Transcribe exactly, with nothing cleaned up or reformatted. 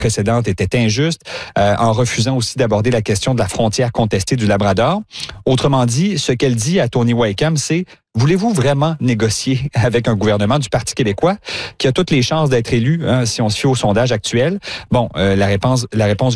précédente était injuste, euh, en refusant aussi d'aborder la question de la frontière contestée du Labrador. Autrement dit, ce qu'elle dit à Tony Whitcomb, c'est « Voulez-vous vraiment négocier avec un gouvernement du Parti québécois qui a toutes les chances d'être élu, hein, si on se fie au sondage actuel? » Bon, euh, la réponse, la réponse